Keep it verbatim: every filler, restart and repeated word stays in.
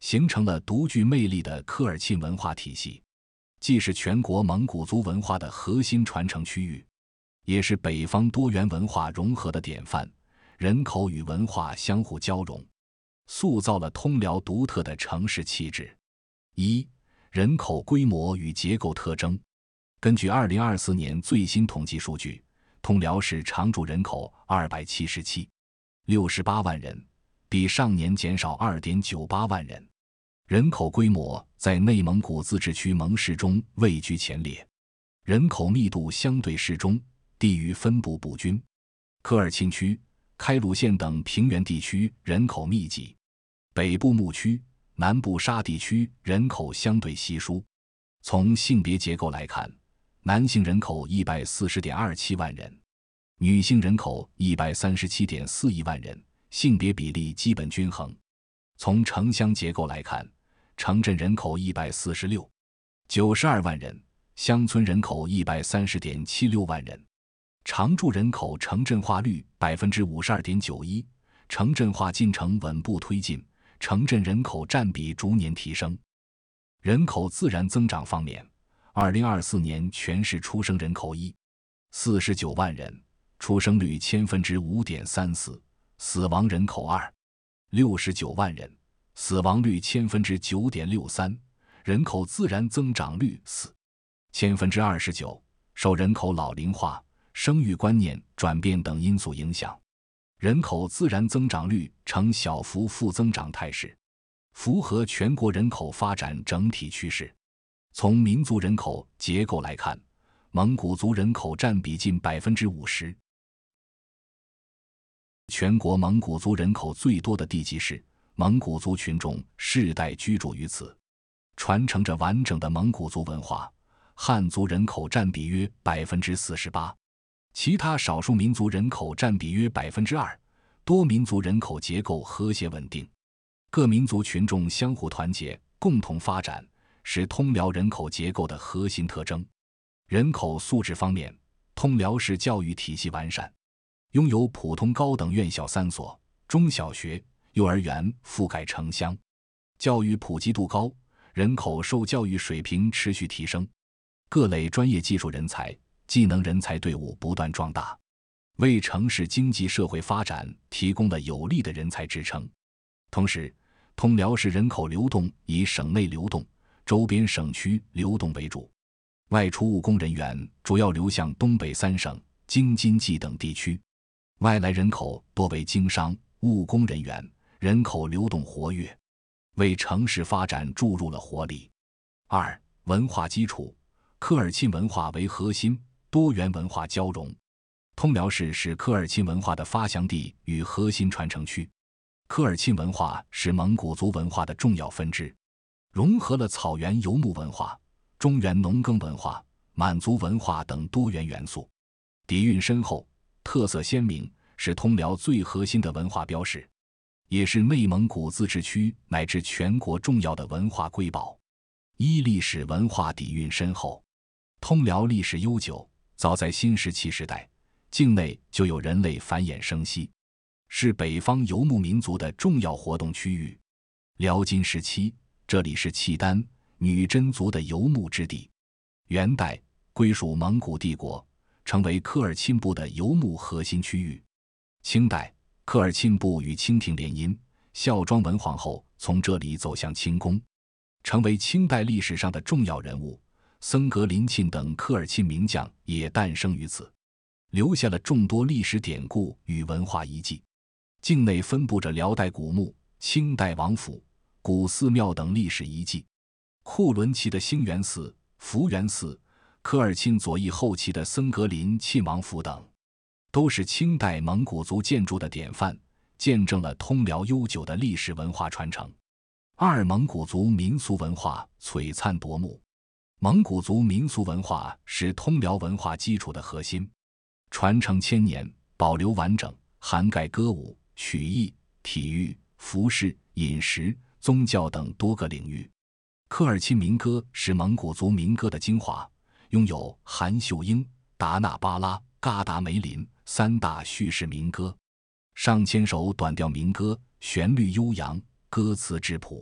形成了独具魅力的科尔沁文化体系，既是全国蒙古族文化的核心传承区域，也是北方多元文化融合的典范，人口与文化相互交融，塑造了通辽独特的城市气质。一、人口规模与结构特征。根据二零二四年最新统计数据，通辽市常住人口二百七十七点六八万人，比上年减少 二点九八万人。人口规模在内蒙古自治区蒙市中位居前列，人口密度相对适中，地域分布不均。科尔沁区、开鲁县等平原地区人口密集，北部牧区、南部沙地区人口相对稀疏。从性别结构来看，男性人口 一百四十点二七万人，女性人口 一百三十七点四一万人，性别比例基本均衡。从城乡结构来看，城镇人口 一百四十六点九二万人，乡村人口 一百三十点七六万人。常住人口城镇化率 百分之五十二点九一， 城镇化进程稳步推进，城镇人口占比逐年提升。人口自然增长方面，二零二四年全市出生人口一百四十九万人，出生率千分之五点三四，死亡人口二百六十九万人，死亡率千分之九点六三，人口自然增长率四千分之二十九。受人口老龄化、生育观念转变等因素影响，人口自然增长率呈小幅负增长态势，符合全国人口发展整体趋势。从民族人口结构来看，蒙古族人口占比近 百分之五十。全国蒙古族人口最多的地级市，蒙古族群众世代居住于此，传承着完整的蒙古族文化。汉族人口占比约 百分之四十八， 其他少数民族人口占比约 百分之二， 多民族人口结构和谐稳定，各民族群众相互团结，共同发展，是通辽人口结构的核心特征。人口素质方面，通辽市教育体系完善，拥有普通高等院校三所，中小学、幼儿园覆盖城乡，教育普及度高，人口受教育水平持续提升，各类专业技术人才、技能人才队伍不断壮大，为城市经济社会发展提供了有力的人才支撑。同时，通辽市人口流动以省内流动、周边省区流动为主，外出务工人员主要流向东北三省、京津冀等地区，外来人口多为经商、务工人员，人口流动活跃，为城市发展注入了活力。二、文化基础。科尔沁文化为核心，多元文化交融。通辽市是科尔沁文化的发祥地与核心传承区。科尔沁文化是蒙古族文化的重要分支，融合了草原游牧文化、中原农耕文化、满族文化等多元元素，底蕴深厚，特色鲜明，是通辽最核心的文化标识，也是内蒙古自治区乃至全国重要的文化瑰宝。一、历史文化底蕴深厚。通辽历史悠久，早在新石器时代，境内就有人类繁衍生息，是北方游牧民族的重要活动区域。辽金时期，这里是契丹、女真族的游牧之地。元代归属蒙古帝国，成为科尔沁部的游牧核心区域。清代，科尔沁部与清廷联姻，孝庄文皇后从这里走向清宫，成为清代历史上的重要人物。僧格林沁等科尔沁名将也诞生于此，留下了众多历史典故与文化遗迹。境内分布着辽代古墓、清代王府、古寺庙等历史遗迹。库伦旗的兴元寺、福元寺、科尔沁左翼后期的僧格林沁王府等，都是清代蒙古族建筑的典范，见证了通辽悠久的历史文化传承。二、蒙古族民俗文化璀璨夺目。蒙古族民俗文化是通辽文化基础的核心，传承千年，保留完整，涵盖歌舞、曲艺、体育、服饰、饮食、宗教等多个领域。科尔沁民歌是蒙古族民歌的精华，拥有韩秀英、达那巴拉、嘎达梅林三大叙事民歌，上千首短调民歌，旋律悠扬，歌词质朴。